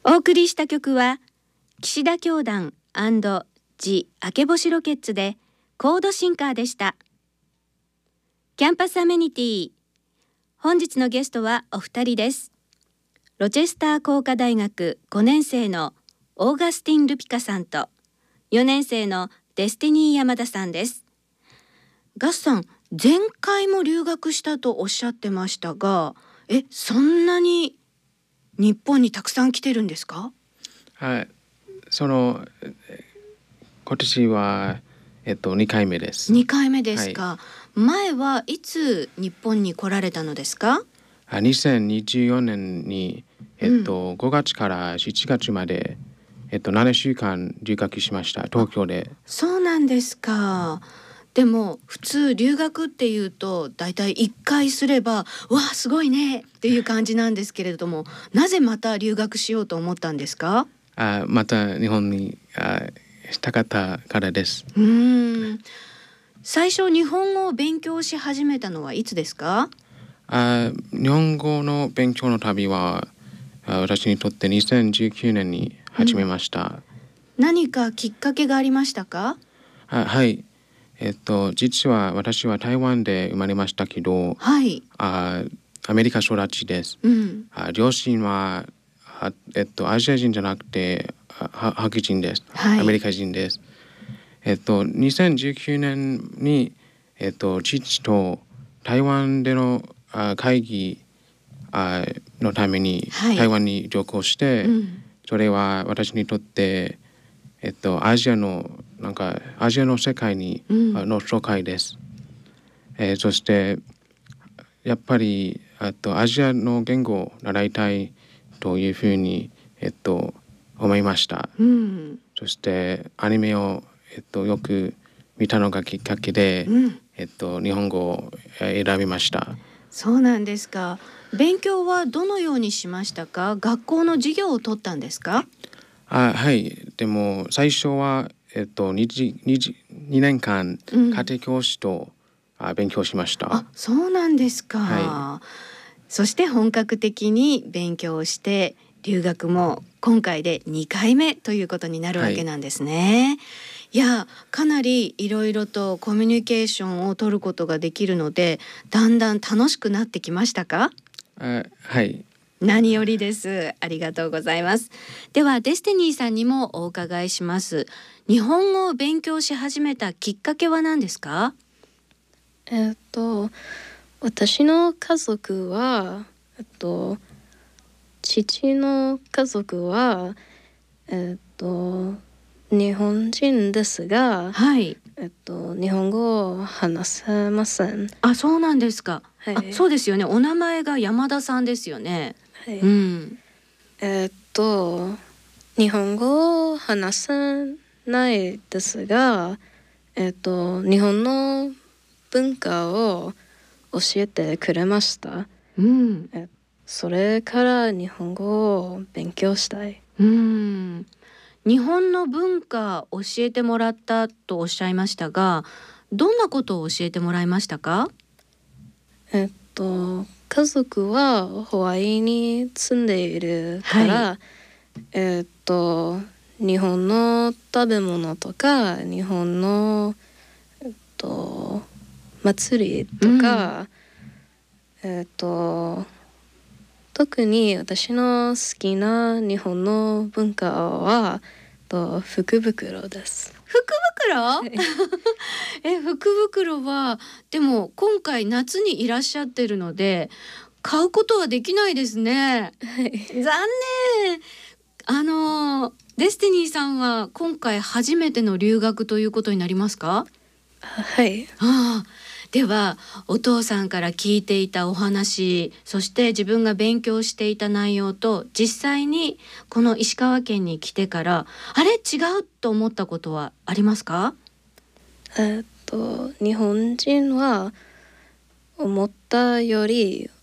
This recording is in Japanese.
お送りした曲は岸田教団ジ・明け星ロケッツでコードシンカーでした。キャンパスアメニティ、本日のゲストはお二人です。ロチェスター工科大学5年生のオーガスティン・ルピカさんと4年生のデスティニー山田さんです。ガスさん、前回も留学したとおっしゃってましたが、そんなに日本にたくさん来てるんですか？ はい、今年は2回目です。 2回目ですか、はい、前はいつ日本に来られたのですか ？2024年に、5月から7月まで、7週間留学しました、東京で。 そうなんですか。でも普通留学っていうとだいたい1回すればわあすごいねっていう感じなんですけれども、なぜまた留学しようと思ったんですか？ また日本にしたかったからです。 最初日本語を勉強し始めたのはいつですか？ 日本語の勉強の旅は私にとって2019年に始めました。 何かきっかけがありましたか？ はい、実は私は台湾で生まれましたけど、 はい、 アメリカ育ちです。両親はアジア人じゃなくて白人です、はい、アメリカ人です。2019年に、父と台湾での会議のために台湾に旅行して、それは私にとってアジアの世界の紹介です。そしてやっぱりアジアの言語を習いたいというふうに思いました。そしてアニメをよく見たのがきっかけで、日本語を選びました。 そうなんですか。勉強はどのようにしましたか？学校の授業を取ったんですか？ はい、でも最初は2年間家庭教師と勉強しました。 そうなんですか、 はい、 そして本格的に勉強して留学も今回で2回目ということになるわけなんですね。いや、かなりいろいろとコミュニケーションを取ることができるので、だんだん楽しくなってきましたか？ はい、 何よりです。ありがとうございます。ではデスティニーさんにもお伺いします。日本語を勉強し始めたきっかけは何ですか？ 私の家族は、父の家族は、日本人ですが、 はい、 日本語を話せません。 そうなんですか、 はい、 そうですよね。お名前が山田さんですよね。 はい、日本語を話せないですが、日本の文化を教えてくれました。それから日本語を勉強したい。 日本の文化教えてもらったとおっしゃいましたが、どんなことを教えてもらいましたか？ 家族はハワイに住んでいるから、日本の食べ物とか日本の、祭りとか、特に私の好きな日本の文化は福袋です。 福袋？福袋はでも今回夏にいらっしゃってるので買うことはできないですね。残念。デスティニーさんは今回初めての留学ということになりますか？ はい。 ではお父さんから聞いていたお話、そして自分が勉強していた内容と実際にこの石川県に来てから違うと思ったことはありますか？ 日本人は思ったより